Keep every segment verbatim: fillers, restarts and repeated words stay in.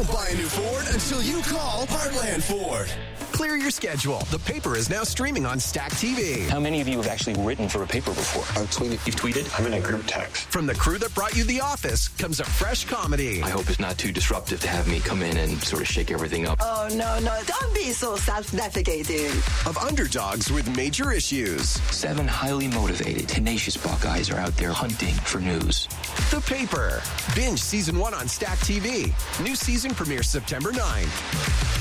buy a new Ford until you call Heartland Ford. Clear your schedule. The Paper is now streaming on Stack T V. How many of you have actually written for a paper before? I've tweeted. You've tweeted? I'm in a group text. From the crew that brought you The Office comes a fresh comedy. I hope it's not too disruptive to have me come in and sort of shake everything up. Oh, no, no. Don't be so self-defecating. Of underdogs with major issues. Seven highly motivated, tenacious Buckeyes are out there hunting for news. The Paper. Binge season one on Stack T V. New season premieres September ninth.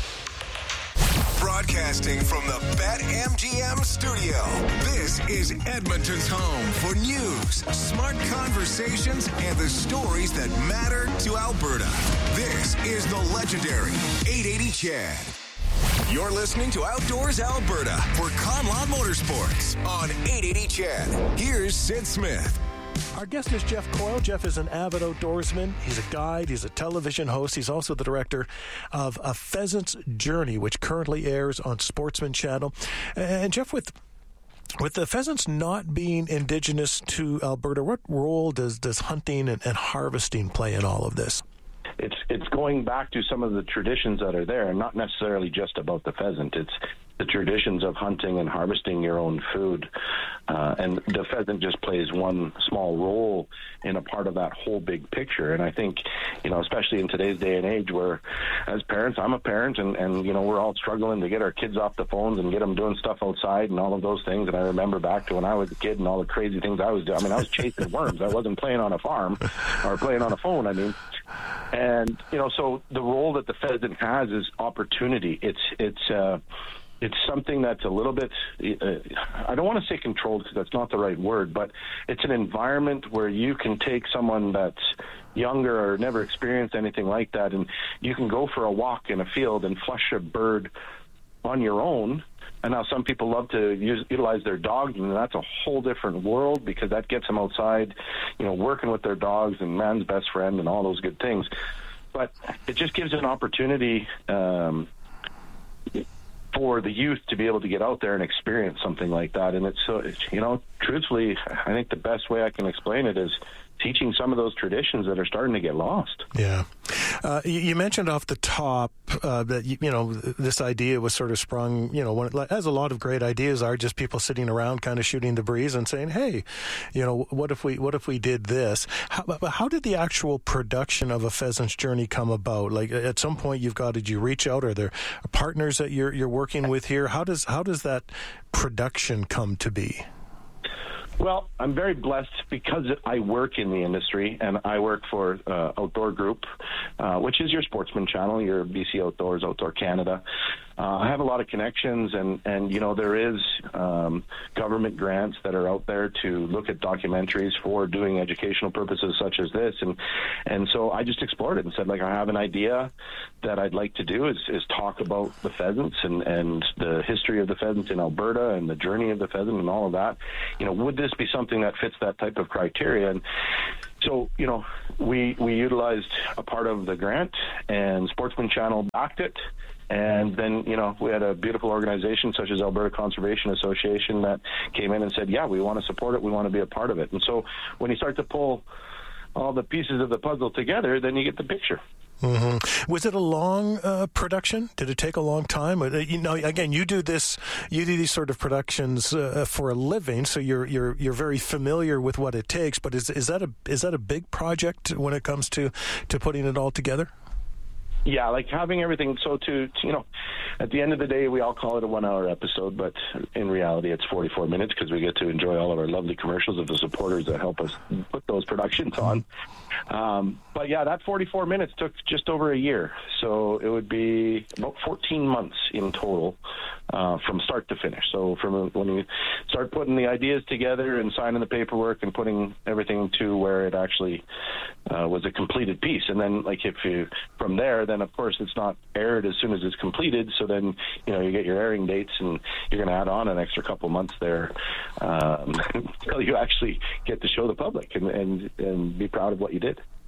Broadcasting from the BetMGM studio, this is Edmonton's home for news, smart conversations, and the stories that matter to Alberta. This is the legendary eight eighty C H E D. You're listening to Outdoors Alberta for Conlawn Motorsports on eight eighty C H E D. Here's Sid Smith. Our guest is Jeff Coyle. Jeff is an avid outdoorsman. He's a guide. He's a television host. He's also the director of A Pheasant's Journey, which currently airs on Sportsman Channel. And Jeff, with with the pheasants not being indigenous to Alberta, what role does, does hunting and, and harvesting play in all of this? It's it's going back to some of the traditions that are there, and not necessarily just about the pheasant. It's the traditions of hunting and harvesting your own food. Uh, and the pheasant just plays one small role in a part of that whole big picture. And I think, you know, especially in today's day and age where, as parents, I'm a parent, and, and you know, we're all struggling to get our kids off the phones and get them doing stuff outside and all of those things. And I remember back to when I was a kid and all the crazy things I was doing. I mean, I was chasing worms. I wasn't playing on a farm or playing on a phone, I mean. And, you know, so the role that the pheasant has is opportunity. It's, it's, uh, It's something that's a little bit, uh, I don't want to say controlled because that's not the right word, but it's an environment where you can take someone that's younger or never experienced anything like that, and you can go for a walk in a field and flush a bird on your own. And now some people love to use, utilize their dogs, and that's a whole different world because that gets them outside, you know, working with their dogs and man's best friend and all those good things. But it just gives an opportunity um, for the youth to be able to get out there and experience something like that. And it's so, it's, you know, truthfully, I think the best way I can explain it is teaching some of those traditions that are starting to get lost. Yeah. Uh, you, you mentioned off the top uh, that, you, you know, this idea was sort of sprung, you know, when, as a lot of great ideas are, just people sitting around kind of shooting the breeze and saying, hey, you know, what if we what if we did this? How, how did the actual production of A Pheasant's Journey come about? Like, at some point you've got, did you reach out? Are there partners that you're you're working with here? How does how does that production come to be? Well, I'm very blessed because I work in the industry, and I work for uh, Outdoor Group, uh, which is your Sportsman Channel, your B C Outdoors, Outdoor Canada. Uh, I have a lot of connections, and, and you know, there is um, government grants that are out there to look at documentaries for doing educational purposes such as this. And and so I just explored it and said, like, I have an idea that I'd like to do is, is talk about the pheasants and, and the history of the pheasants in Alberta and the journey of the pheasant and all of that. You know, would this be something that fits that type of criteria? And so, you know, we we utilized a part of the grant, and Sportsman Channel backed it. And then, you know, we had a beautiful organization such as Alberta Conservation Association that came in and said, yeah, we want to support it. We want to be a part of it. And so when you start to pull all the pieces of the puzzle together, then you get the picture. Mm-hmm. Was it a long uh, production? Did it take a long time? Uh, you know, again, you do this, you do these sort of productions uh, for a living, so you're you're you're very familiar with what it takes. But is is that a is that a big project when it comes to, to putting it all together? Yeah, like having everything. So to, to, you know, at the end of the day, we all call it a one-hour episode, but in reality, it's forty-four minutes because we get to enjoy all of our lovely commercials of the supporters that help us put those productions on. Um, but yeah, that forty-four minutes took just over a year. So it would be about fourteen months in total uh, from start to finish. So from when you start putting the ideas together and signing the paperwork and putting everything to where it actually uh, was a completed piece. And then, like, if you, from there, then of course it's not aired as soon as it's completed. So then, you know, you get your airing dates and you're going to add on an extra couple months there um, until you actually get to show the public and, and, and be proud of what you did.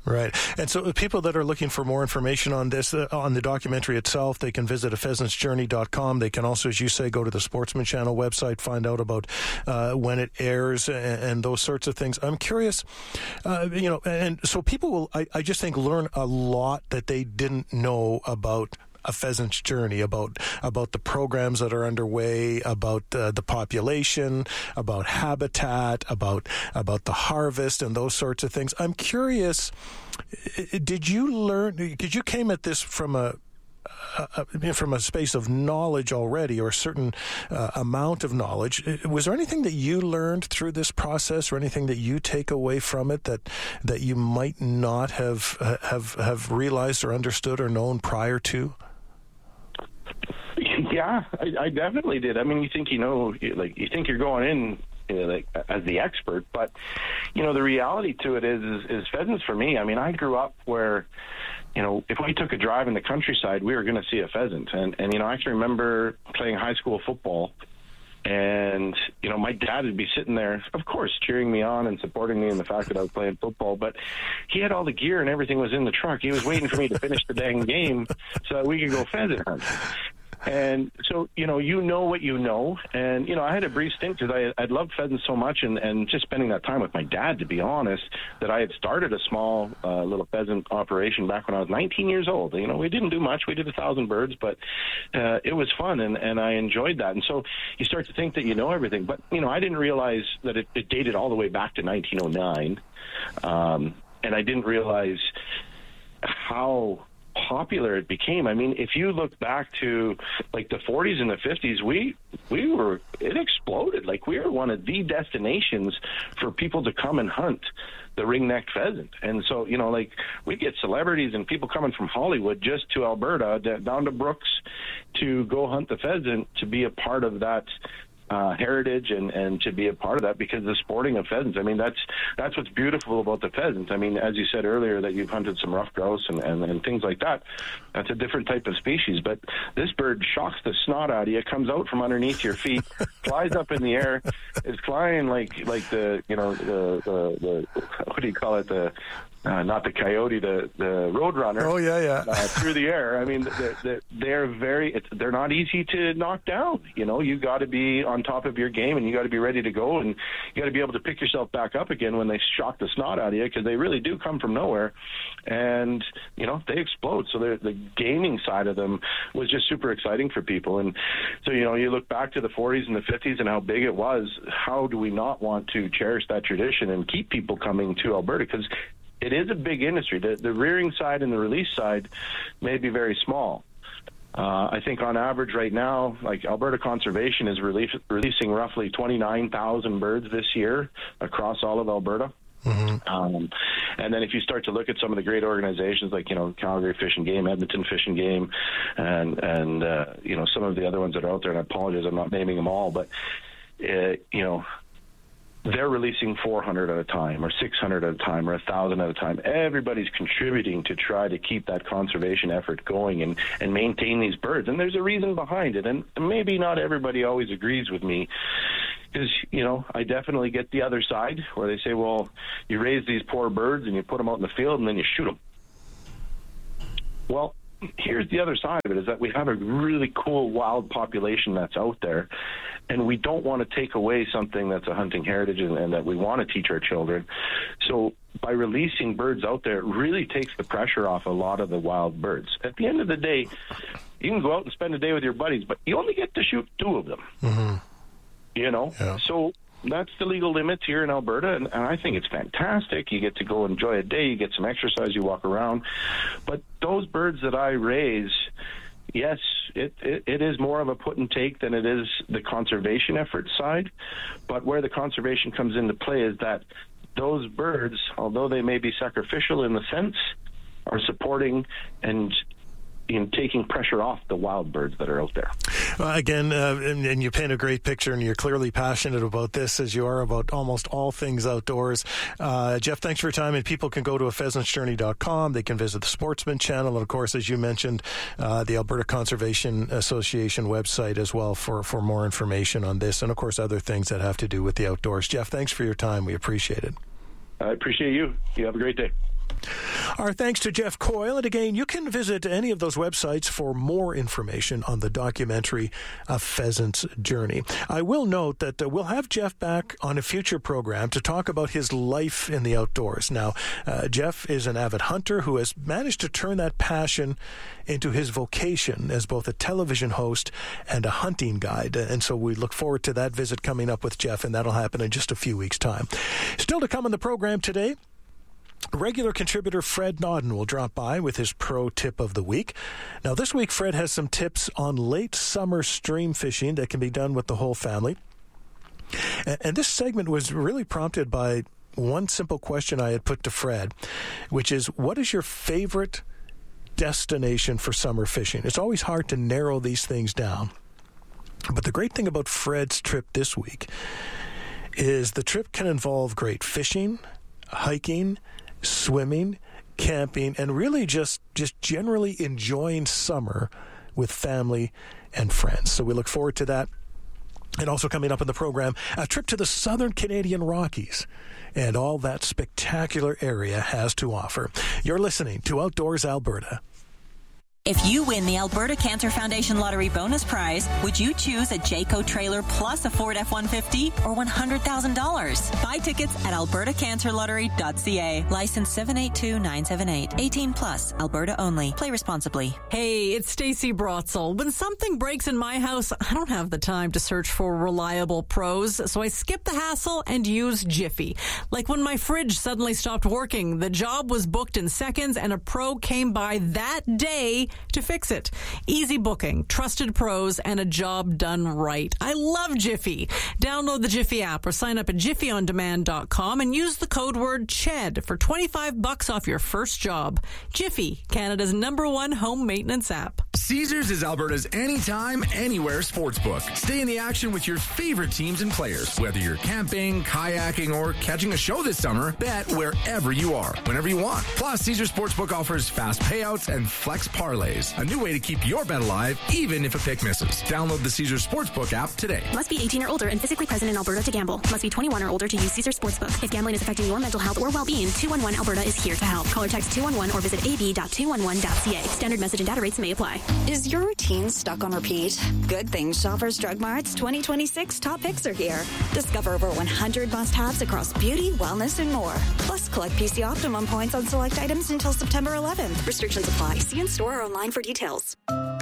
Right. And so people that are looking for more information on this, uh, on the documentary itself, they can visit a pheasants journey dot com. They can also, as you say, go to the Sportsman Channel website, find out about uh, when it airs and, and those sorts of things. I'm curious, uh, you know, and so people will, I, I just think, learn a lot that they didn't know about A Pheasant's Journey, about about the programs that are underway, about uh, the population, about habitat, about about the harvest and those sorts of things. I'm curious, did you learn, because you came at this from a Uh, from a space of knowledge already, or a certain uh, amount of knowledge. Was there anything that you learned through this process, or anything that you take away from it that that you might not have have have realized or understood or known prior to? Yeah, I, I definitely did. I mean, you think you know, like you think you're going in, you know, like as the expert, but you know, the reality to it is, is, is pheasants for me. I mean, I grew up where, you know, if we took a drive in the countryside, we were going to see a pheasant. And, and, you know, I actually remember playing high school football, and, you know, my dad would be sitting there, of course, cheering me on and supporting me in the fact that I was playing football, but he had all the gear and everything was in the truck. He was waiting for me to finish the dang game so that we could go pheasant hunt. And so, you know, you know what you know. And, you know, I had a brief stint because I, I'd loved pheasants so much, and, and just spending that time with my dad, to be honest, that I had started a small uh, little pheasant operation back when I was nineteen years old. You know, we didn't do much. We did a thousand birds, but uh, it was fun, and, and I enjoyed that. And so you start to think that you know everything. But, you know, I didn't realize that it, it dated all the way back to nineteen oh nine. Um, and I didn't realize how popular it became. I mean, if you look back to like the forties and the fifties, we we were it exploded. Like, we were one of the destinations for people to come and hunt the ring-necked pheasant. And so, you know, like, we get celebrities and people coming from Hollywood just to Alberta, down to Brooks, to go hunt the pheasant, to be a part of that Uh, heritage and, and to be a part of that, because the sporting of pheasants. I mean, that's that's what's beautiful about the pheasants. I mean, as you said earlier, that you've hunted some rough grouse and, and, and things like that. That's a different type of species. But this bird shocks the snot out of you, comes out from underneath your feet, flies up in the air, is flying like like the you know the the, the what do you call it the Uh, not the coyote, the the roadrunner. Oh yeah, yeah. uh, through the air. I mean, they're, they're, they're very. It's, they're not easy to knock down. You know, you got to be on top of your game, and you got to be ready to go, and you got to be able to pick yourself back up again when they shock the snot out of you, because they really do come from nowhere, and you know they explode. So the gaming side of them was just super exciting for people. And so, you know, you look back to the forties and the fifties and how big it was. How do we not want to cherish that tradition and keep people coming to Alberta? Because it is a big industry. The, the rearing side and the release side may be very small. Uh, I think on average right now, like Alberta Conservation is release, releasing roughly twenty-nine thousand birds this year across all of Alberta. Mm-hmm. Um, and then if you start to look at some of the great organizations like, you know, Calgary Fish and Game, Edmonton Fish and Game, and, and uh, you know, some of the other ones that are out there, and I apologize, I'm not naming them all, but, uh, you know, they're releasing four hundred at a time, or six hundred at a time, or one thousand at a time. Everybody's contributing to try to keep that conservation effort going and, and maintain these birds. And there's a reason behind it. And maybe not everybody always agrees with me, because, you know, I definitely get the other side where they say, well, you raise these poor birds and you put them out in the field and then you shoot them. Well, here's the other side of it, is that we have a really cool wild population that's out there, and we don't want to take away something that's a hunting heritage and, and that we want to teach our children. So by releasing birds out there, it really takes the pressure off a lot of the wild birds. At the end of the day, you can go out and spend a day with your buddies, but you only get to shoot two of them. Mm-hmm. You know? Yeah. So that's the legal limits here in Alberta, and, and I think it's fantastic. You get to go enjoy a day, you get some exercise, you walk around. But those birds that I raise, yes, it, it, it is more of a put and take than it is the conservation effort side. But where the conservation comes into play is that those birds, although they may be sacrificial in the sense, are supporting and in taking pressure off the wild birds that are out there. Uh, again, uh, and, and you paint a great picture, and you're clearly passionate about this, as you are about almost all things outdoors. Uh, Jeff, thanks for your time, and people can go to a pheasants journey dot com. They can visit the Sportsman Channel, and of course, as you mentioned, uh, the Alberta Conservation Association website as well for, for more information on this, and of course, other things that have to do with the outdoors. Jeff, thanks for your time. We appreciate it. I appreciate you. You have a great day. Our thanks to Jeff Coyle. And again, you can visit any of those websites for more information on the documentary A Pheasant's Journey. I will note that uh, we'll have Jeff back on a future program to talk about his life in the outdoors. Now, uh, Jeff is an avid hunter who has managed to turn that passion into his vocation as both a television host and a hunting guide. And so we look forward to that visit coming up with Jeff, and that'll happen in just a few weeks' time. Still to come on the program today, regular contributor Fred Nodden will drop by with his pro tip of the week. Now, this week, Fred has some tips on late summer stream fishing that can be done with the whole family. And, and this segment was really prompted by one simple question I had put to Fred, which is, what is your favorite destination for summer fishing? It's always hard to narrow these things down. But the great thing about Fred's trip this week is the trip can involve great fishing, hiking, swimming, camping, and really just, just generally enjoying summer with family and friends. So we look forward to that. And also coming up in the program, a trip to the southern Canadian Rockies and all that spectacular area has to offer. You're listening to Outdoors Alberta. If you win the Alberta Cancer Foundation Lottery bonus prize, would you choose a Jayco trailer plus a Ford F one fifty or one hundred thousand dollars? Buy tickets at alberta cancer lottery dot c a. License seven eight two nine seven eight. eighteen plus. Alberta only. Play responsibly. Hey, it's Stacey Brotzel. When something breaks in my house, I don't have the time to search for reliable pros, so I skip the hassle and use Jiffy. Like when my fridge suddenly stopped working, the job was booked in seconds and a pro came by that day to fix it. Easy booking, trusted pros, and a job done right. I love Jiffy. Download the Jiffy app or sign up at jiffy on demand dot com and use the code word C H E D for twenty-five bucks off your first job. Jiffy, Canada's number one home maintenance app. Caesars is Alberta's anytime, anywhere sportsbook. Stay in the action with your favorite teams and players. Whether you're camping, kayaking, or catching a show this summer, bet wherever you are, whenever you want. Plus, Caesars Sportsbook offers fast payouts and flex parlays. A new way to keep your bet alive, even if a pick misses. Download the Caesars Sportsbook app today. Must be eighteen or older and physically present in Alberta to gamble. Must be twenty-one or older to use Caesars Sportsbook. If gambling is affecting your mental health or well-being, two one one Alberta is here to help. Call or text two one one or visit a b dot two one one dot c a. Standard message and data rates may apply. Is your routine stuck on repeat? Good thing Shoppers Drug Mart's twenty twenty-six top picks are here. Discover over one hundred must-haves across beauty, wellness, and more. Plus, collect P C Optimum points on select items until September eleventh. Restrictions apply. See in store or online for details.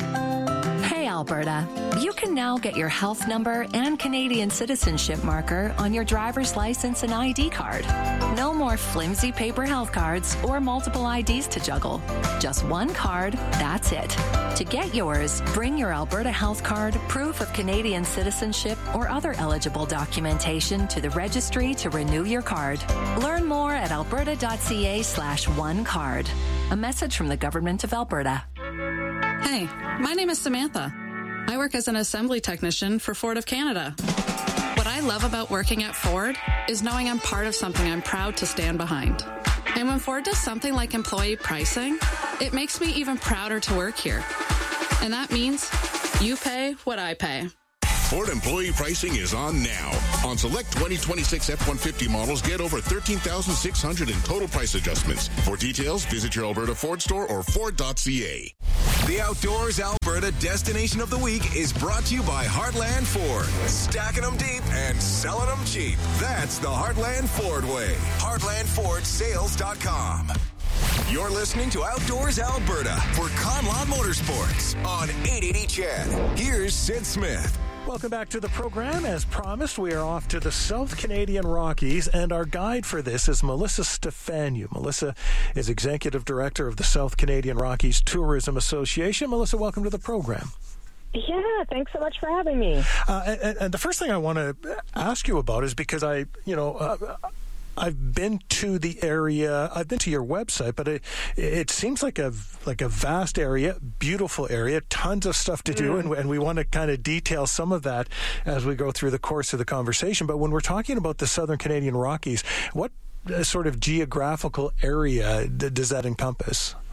Hey, Alberta. You can now get your health number and Canadian citizenship marker on your driver's license and I D card. No more flimsy paper health cards or multiple I Ds to juggle. Just one card, that's it. To get yours, bring your Alberta health card, proof of Canadian citizenship, or other eligible documentation to the registry to renew your card. Learn more at alberta dot c a slash one card. A message from the Government of Alberta. Hey, my name is Samantha. I work as an assembly technician for Ford of Canada. What I love about working at Ford is knowing I'm part of something I'm proud to stand behind. And when Ford does something like employee pricing, it makes me even prouder to work here. And that means you pay what I pay. Ford employee pricing is on now. On select twenty twenty-six F one fifty models, get over thirteen thousand six hundred dollars in total price adjustments. For details, visit your Alberta Ford store or ford dot c a. The Outdoors Alberta Destination of the Week is brought to you by Heartland Ford. Stacking them deep and selling them cheap. That's the Heartland Ford way. heartland ford sales dot com. You're listening to Outdoors Alberta for Conlawn Motorsports on eight eighty C H E D. Here's Sid Smith. Welcome back to the program. As promised, we are off to the South Canadian Rockies, and our guide for this is Melissa Stefaniou. Melissa is Executive Director of the South Canadian Rockies Tourism Association. Melissa, welcome to the program. Yeah, thanks so much for having me. Uh, and, and the first thing I want to ask you about is because I, you know, uh, I've been to the area. I've been to your website, but it it seems like a like a vast area, beautiful area, tons of stuff to do, mm. and, and we want to kind of detail some of that as we go through the course of the conversation. But when we're talking about the Southern Canadian Rockies, what sort of geographical area does that encompass?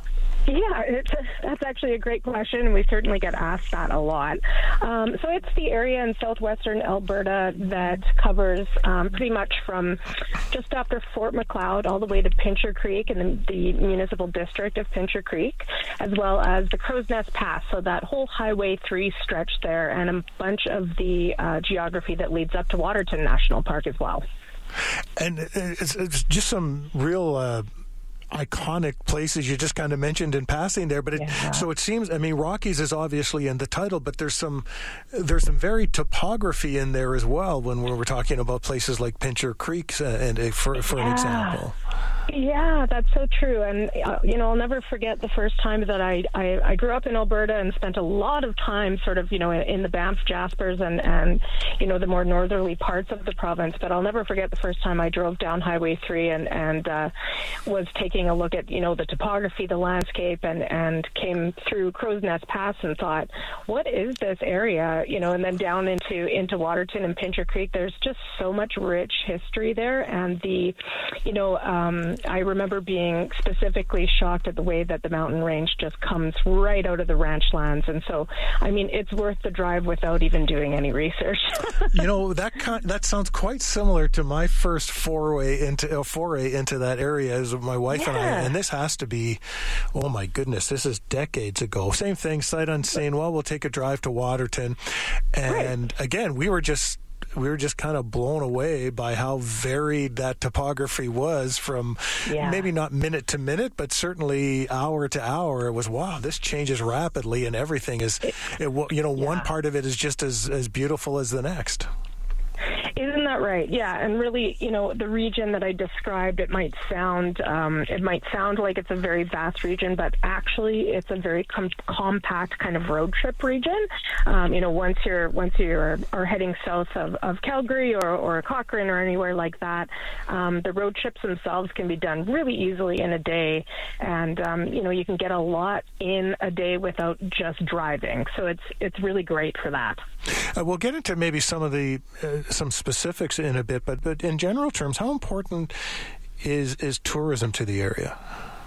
Yeah, it's a, that's actually a great question, and we certainly get asked that a lot. Um, so it's the area in southwestern Alberta that covers um, pretty much from just after Fort Macleod all the way to Pincher Creek in the, the municipal district of Pincher Creek, as well as the Crow's Nest Pass, so that whole Highway three stretch there, and a bunch of the uh, geography that leads up to Waterton National Park as well. And it's, it's just some real... Uh iconic places you just kind of mentioned in passing there, but it, yeah. so it seems, I mean, Rockies is obviously in the title, but there's some there's some very topography in there as well when we're talking about places like Pincher Creek, and, and for for yeah. an example. Yeah, that's so true. And, uh, you know, I'll never forget the first time that I, I, I grew up in Alberta and spent a lot of time sort of, you know, in, in the Banff Jaspers and, and, you know, the more northerly parts of the province. But I'll never forget the first time I drove down Highway three and, and uh, was taking a look at, you know, the topography, the landscape, and, and came through Crow's Nest Pass and thought, what is this area? You know, and then down into, into Waterton and Pincher Creek, there's just so much rich history there. And the, you know, um, I remember being specifically shocked at the way that the mountain range just comes right out of the ranch lands. And so, I mean, it's worth the drive without even doing any research. You know, that kind, that sounds quite similar to my first foray into, uh, foray into that area as my wife yeah. and I. And this has to be, oh my goodness, this is decades ago. Same thing, sight unseen. Well, we'll take a drive to Waterton. And right. again, we were just... we were just kind of blown away by how varied that topography was from yeah. maybe not minute to minute, but certainly hour to hour. It was, wow, this changes rapidly, and everything is, it, it, you know, yeah. one part of it is just as, as beautiful as the next. Isn't that right? Yeah, and really, you know, the region that I described, it might sound, um, it might sound like it's a very vast region, but actually, it's a very com- compact kind of road trip region. Um, you know, once you're once you're are heading south of, of Calgary or, or Cochrane or anywhere like that, um, the road trips themselves can be done really easily in a day, and um, you know, you can get a lot in a day without just driving. So it's it's really great for that. Uh, we'll get into maybe some of the uh, some specifics in a bit, but but in general terms, how important is is tourism to the area?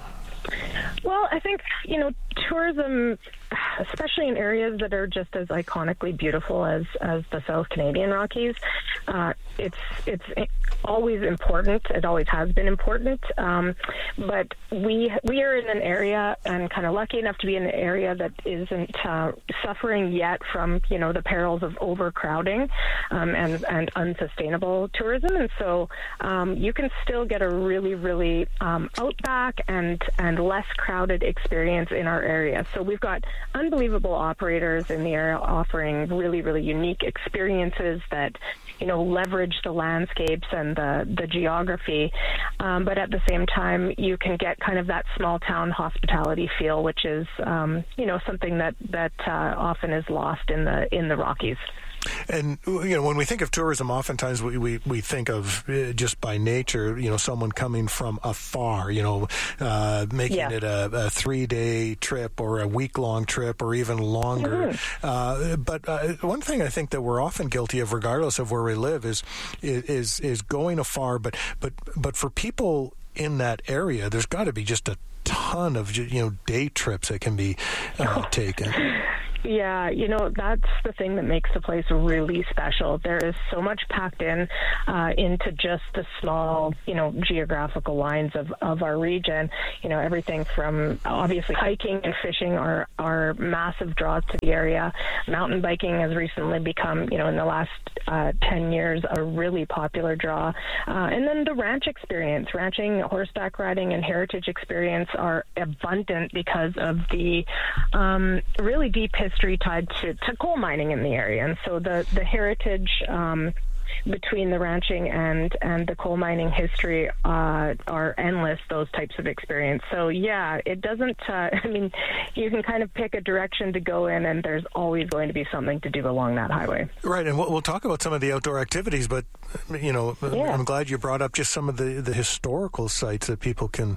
Well, I think, you know, tourism, especially in areas that are just as iconically beautiful as, as the South Canadian Rockies, uh, it's it's always important. It always has been important. Um, but we we are in an area, and kind of lucky enough to be in an area that isn't uh, suffering yet from, you know, the perils of overcrowding um, and, and unsustainable tourism. And so um, you can still get a really, really um, outback and, and less crowded experience in our area. So we've got unbelievable operators in the area offering really, really unique experiences that, you know, leverage the landscapes and the, the geography. Um, but at the same time, you can get kind of that small town hospitality feel, which is, um, you know, something that, that uh, often is lost in the in the Rockies. And, you know, when we think of tourism, oftentimes we, we, we think of uh, just by nature, you know, someone coming from afar, you know, uh, making yeah. it a, a three-day trip or a week-long trip or even longer. Mm-hmm. Uh, but uh, one thing I think that we're often guilty of, regardless of where we live, is is is going afar. But but but for people in that area, there's got to be just a ton of, you know, day trips that can be uh, taken. Yeah, you know, that's the thing that makes the place really special. There is so much packed in uh, into just the small, you know, geographical lines of, of our region. You know, everything from obviously hiking and fishing are, are massive draws to the area. Mountain biking has recently become, you know, in the last uh, ten years, a really popular draw. Uh, and then the ranch experience, ranching, horseback riding, and heritage experience are abundant because of the um, really deep history history tied to, to coal mining in the area. And so the, the heritage um, between the ranching and, and the coal mining history uh, are endless, those types of experience. So, yeah, it doesn't, uh, I mean, you can kind of pick a direction to go in, and there's always going to be something to do along that highway. Right, and we'll, we'll talk about some of the outdoor activities, but, you know, yeah. I'm glad you brought up just some of the, the historical sites that people can,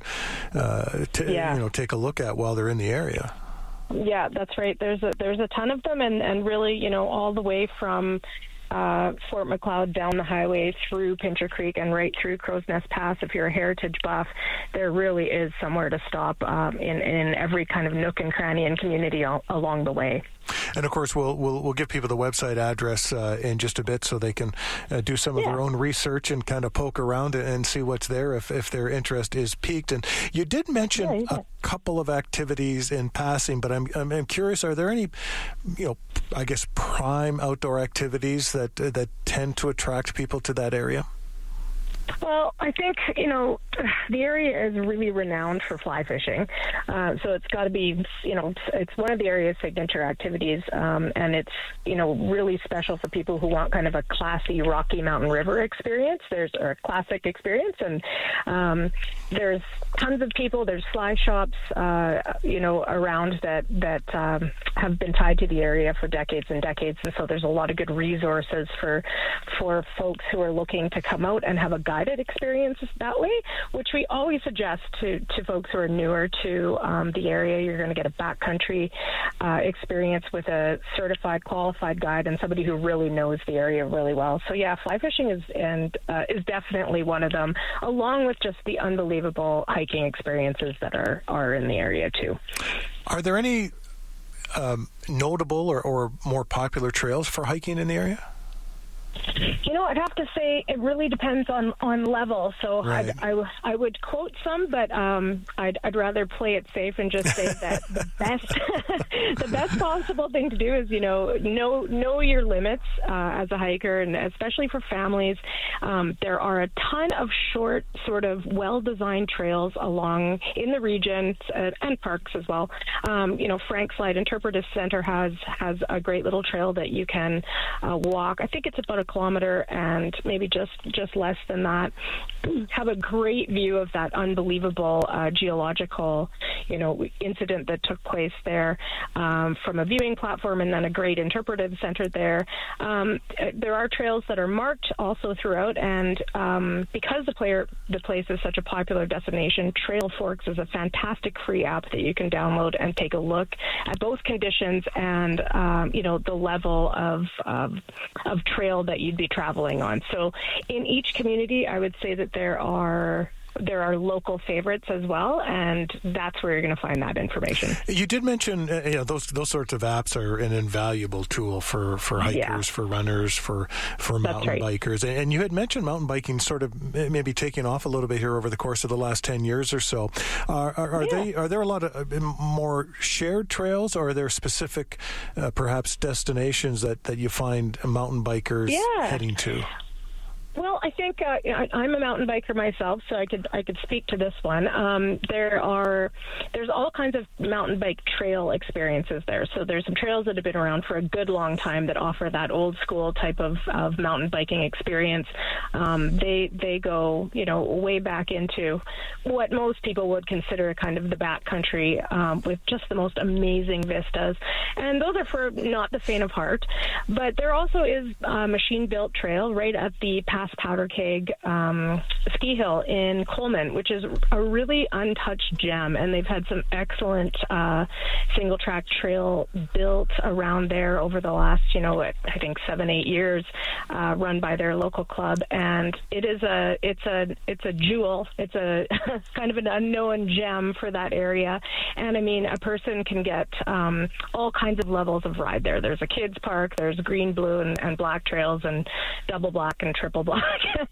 uh, t- yeah. you know, take a look at while they're in the area. Yeah, that's right. There's a there's a ton of them, and, and really, you know, all the way from uh, Fort Macleod down the highway through Pincher Creek and right through Crow's Nest Pass, if you're a heritage buff, there really is somewhere to stop um, in, in every kind of nook and cranny and community all, along the way. And of course, we'll we'll we'll give people the website address uh, in just a bit, so they can uh, do some of yeah. their own research and kind of poke around and see what's there if if their interest is piqued. And you did mention yeah, yeah. a couple of activities in passing, but I'm, I'm I'm curious: are there any, you know, I guess prime outdoor activities that uh, that tend to attract people to that area? Well, I think, you know, the area is really renowned for fly fishing. Uh, so it's got to be, you know, it's one of the area's signature activities. Um, and it's, you know, really special for people who want kind of a classy Rocky Mountain River experience. There's a classic experience. And um, there's tons of people. There's fly shops, uh, you know, around that, that um, have been tied to the area for decades and decades. And so there's a lot of good resources for, for folks who are looking to come out and have a guided experiences that way, which we always suggest to, to folks who are newer to um, the area. You're going to get a backcountry uh, experience with a certified, qualified guide and somebody who really knows the area really well. So yeah, fly fishing is and uh, is definitely one of them, along with just the unbelievable hiking experiences that are, are in the area too. Are there any um, notable or, or more popular trails for hiking in the area? You know, I'd have to say it really depends on, on level. So right. I'd, I, I would quote some, but um, I'd, I'd rather play it safe and just say that the best the best possible thing to do is, you know, know, know your limits uh, as a hiker, and especially for families. Um, there are a ton of short, sort of well-designed trails along in the region uh, and parks as well. Um, you know, Frank Slide Interpretive Center has, has a great little trail that you can uh, walk. I think it's about a kilometer and maybe just, just less than that. Have a great view of that unbelievable uh, geological, you know, incident that took place there um, from a viewing platform, and then a great interpretive center there. Um, there are trails that are marked also throughout, and um, because the player the place is such a popular destination, Trail Forks is a fantastic free app that you can download and take a look at both conditions and um, you know, the level of of, of trail that you'd be traveling on. So in each community, I would say that there are there are local favorites as well, and that's where you're going to find that information. You did mention, uh, you know, those those sorts of apps are an invaluable tool for, for hikers, yeah. for runners, for for mountain right. bikers. And you had mentioned mountain biking sort of maybe taking off a little bit here over the course of the last ten years or so. Uh, are are yeah. they are there a lot of uh, more shared trails, or are there specific, uh, perhaps, destinations that, that you find mountain bikers yeah. heading to? Well, I think uh, I'm a mountain biker myself, so I could I could speak to this one. Um, there are there's all kinds of mountain bike trail experiences there. So there's some trails that have been around for a good long time that offer that old school type of, of mountain biking experience. Um, they they go you know way back into what most people would consider kind of the backcountry, um, with just the most amazing vistas, and those are for not the faint of heart. But there also is a machine built trail right at the Pass Powder Keg um, ski hill in Coleman, which is a really untouched gem, and they've had some excellent uh, single track trail built around there over the last, you know, I think seven, eight years, uh, run by their local club, and it is a, it's a, it's a jewel. It's a kind of an unknown gem for that area, and I mean, a person can get um, all kinds of levels of ride there. There's a kids park, there's green, blue, and, and black trails, and double black and triple black.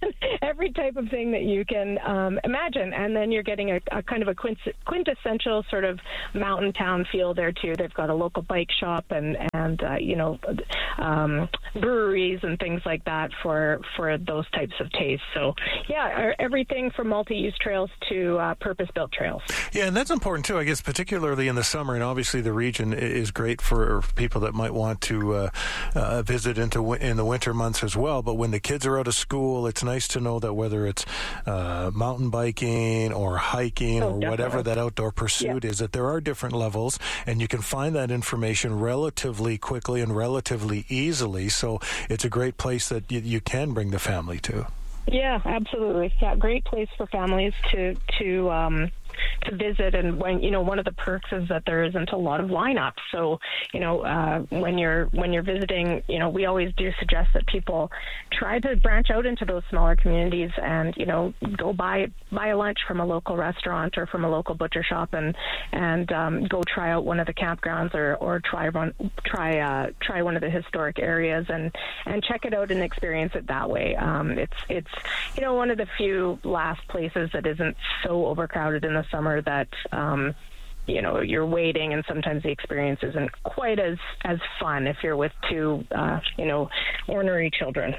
Every type of thing that you can um, imagine, and then you're getting a, a kind of a quintessential sort of mountain town feel there too. They've got a local bike shop and and uh, you know um, breweries and things like that for for those types of tastes. So yeah, everything from multi-use trails to uh, purpose-built trails. Yeah, and that's important too, I guess, particularly in the summer. And obviously, the region is great for people that might want to uh, uh, visit into in the winter months as well. But when the kids are out of school, it's nice to know that whether it's uh, mountain biking or hiking oh, or definitely. whatever that outdoor pursuit yeah. is, that there are different levels, and you can find that information relatively quickly and relatively easily. So it's a great place that you, you can bring the family to. Yeah, absolutely. Yeah, great place for families to to um, to visit. And when, you know, one of the perks is that there isn't a lot of lineups. So, you know, uh, when you're when you're visiting, you know, we always do suggest that people try to branch out into those smaller communities and, you know, go buy buy a lunch from a local restaurant or from a local butcher shop and and um, go try out one of the campgrounds or, or try run, try uh, try one of the historic areas and, and check it out and experience it that way. Um, it's it's you know, one of the few last places that isn't so overcrowded in the summer that um, you know, you're waiting, and sometimes the experience isn't quite as, as fun if you're with two, uh, you know, ornery children.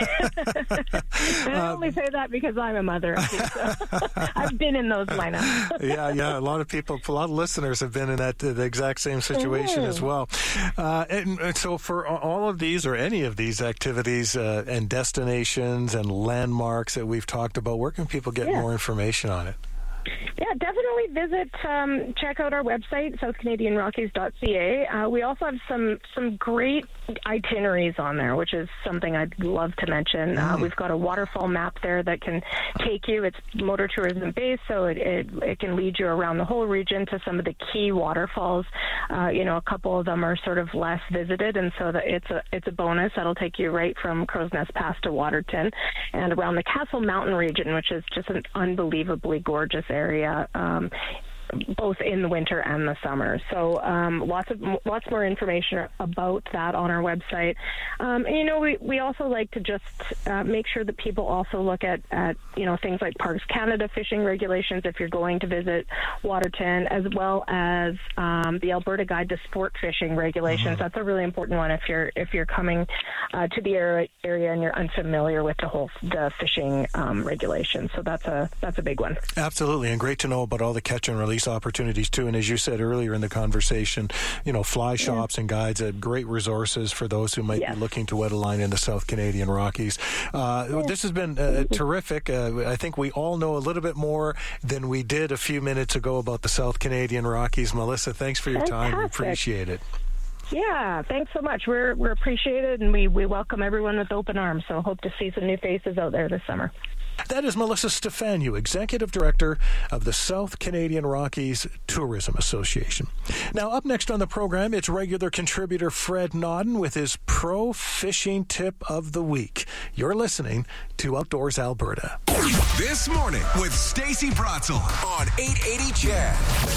I only say that because I'm a mother. Too, so I've been in those lineups. yeah, yeah. A lot of people, a lot of listeners have been in that the exact same situation mm-hmm. as well. Uh, and, and so for all of these or any of these activities uh, and destinations and landmarks that we've talked about, where can people get yeah. more information on it? Yeah, definitely visit, um, check out our website, south canadian rockies dot c a. Uh, we also have some, some great itineraries on there, which is something I'd love to mention. Mm. Uh, we've got a waterfall map there that can take you. It's motor tourism based, so it, it, it can lead you around the whole region to some of the key waterfalls. Uh, you know, a couple of them are sort of less visited, and so that it's a it's a bonus. That'll take you right from Crow's Nest Pass to Waterton and around the Castle Mountain region, which is just an unbelievably gorgeous area. Um, both in the winter and the summer. So um, lots of lots more information about that on our website. Um, and, you know, we, we also like to just uh, make sure that people also look at, at, you know, things like Parks Canada fishing regulations if you're going to visit Waterton, as well as um, the Alberta Guide to Sport Fishing regulations. Mm-hmm. That's a really important one if you're if you're coming uh, to the area, area and you're unfamiliar with the whole the fishing um, regulations. So that's a that's a big one. Absolutely, and great to know about all the catch and release opportunities too. And as you said earlier in the conversation, you know, fly shops yeah. and guides are great resources for those who might yes. be looking to wet a line in the South Canadian Rockies. Uh, yeah. This has been uh, terrific. Uh, I think we all know a little bit more than we did a few minutes ago about the South Canadian Rockies. Melissa, thanks for your Fantastic. time. We appreciate it. Yeah, thanks so much. We're we're appreciated, and we, we welcome everyone with open arms. So hope to see some new faces out there this summer. That is Melissa Stefaniou, Executive Director of the South Canadian Rockies Tourism Association. Now, up next on the program, it's regular contributor Fred Nodden with his Pro Fishing Tip of the Week. You're listening to Outdoors Alberta. This morning with Stacey Bratzel on eight eighty C H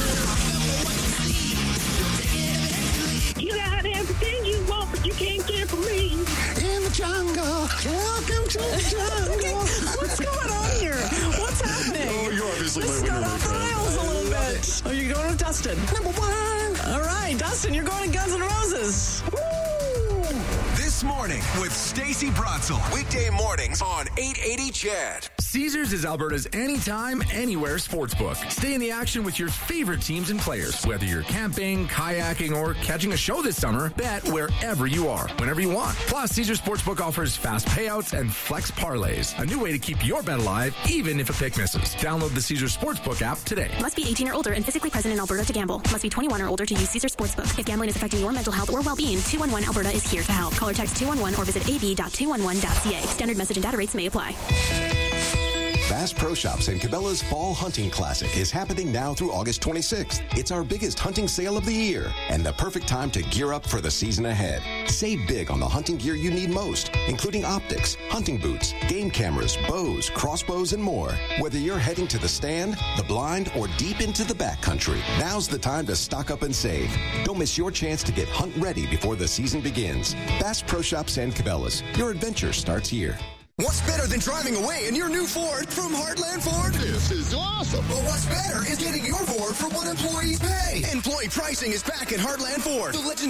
E D. You got everything you want, but you can't get from me. In the jungle, welcome to the jungle. What's going on here? What's happening? Oh, you're obviously this my got winner, off the rails a little bit. Oh, you're going with Dustin. Number one. All right, Dustin, you're going to Guns N' Roses. Woo! This morning with Stacey Bratzel. Weekday mornings on eight eighty C H E D. Caesars is Alberta's anytime, anywhere sportsbook. Stay in the action with your favorite teams and players. Whether you're camping, kayaking, or catching a show this summer, bet wherever you are, whenever you want. Plus, Caesars Sportsbook offers fast payouts and flex parlays. A new way to keep your bet alive, even if a pick misses. Download the Caesars Sportsbook app today. Must be eighteen or older and physically present in Alberta to gamble. Must be twenty-one or older to use Caesars Sportsbook. If gambling is affecting your mental health or well-being, two one one Alberta is here to help. Call or text two one one or visit a b dot two one one dot c a. Standard message and data rates may apply. Bass Pro Shops and Cabela's Fall Hunting Classic is happening now through August twenty-sixth. It's our biggest hunting sale of the year and the perfect time to gear up for the season ahead. Save big on the hunting gear you need most, including optics, hunting boots, game cameras, bows, crossbows, and more. Whether you're heading to the stand, the blind, or deep into the backcountry, now's the time to stock up and save. Don't miss your chance to get hunt ready before the season begins. Bass Pro Shops and Cabela's. Your adventure starts here. What's better than driving away in your new Ford from Heartland Ford? This is awesome. But what's better is getting your Ford for what employees pay. Employee pricing is back at Heartland Ford. The legendary